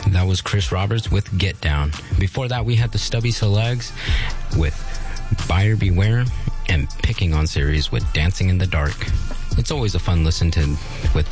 That was Chris Roberts with Get Down. Before that, we had the Stubby Selegs with Buyer Beware and Picking on Series with Dancing in the Dark. It's always a fun listen to with